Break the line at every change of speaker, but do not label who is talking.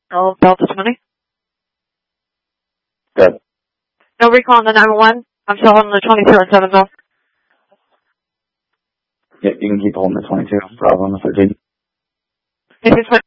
Oh, Delta 20.
Good.
No recall on the 911. I'm still on the 22 and 7 zone.
Yeah, you can keep holding the 22. Bravo on the 13.
This is